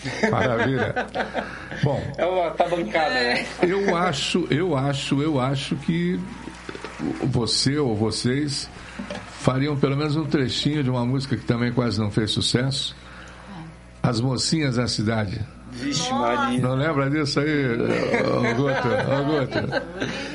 Maravilha. Bom, é uma tabancada, né? Eu acho que você ou vocês fariam pelo menos um trechinho de uma música que também quase não fez sucesso. As Mocinhas da Cidade. Vixe, Maria. Não lembra disso aí, Guto?